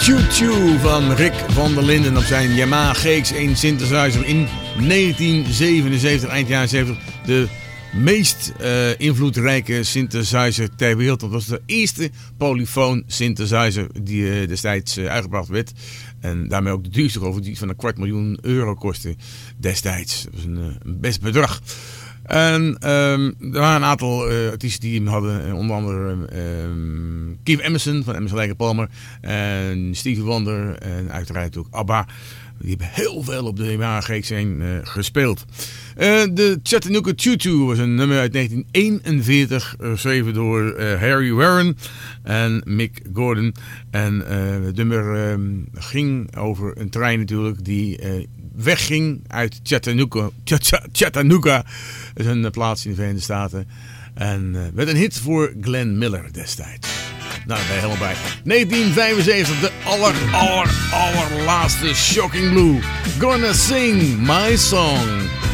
Choo Choo van Rick van der Linden op zijn Yamaha GX1 synthesizer in 1977, eind jaren 70. De meest invloedrijke synthesizer ter wereld. Dat was de eerste polyfoon synthesizer die destijds uitgebracht werd. En daarmee ook de duurste, geloof ik, die van €250.000 kostte destijds. Dat was een best bedrag. En er waren een aantal artiesten die hem hadden. Onder andere Keith Emerson van Emerson, Lake & Palmer. En Stevie Wonder. En uiteraard ook ABBA. Die hebben heel veel op de Yamaha GX1 gespeeld. De Chattanooga Choo Choo was een nummer uit 1941. Geschreven door Harry Warren en Mick Gordon. En het nummer ging over een trein natuurlijk die wegging uit Chattanooga. Chattanooga is een plaats in de Verenigde Staten. En werd een hit voor Glenn Miller destijds. Nou, daar ben je helemaal bij. 1975, de allerlaatste Shocking Blue. Gonna Sing My Song.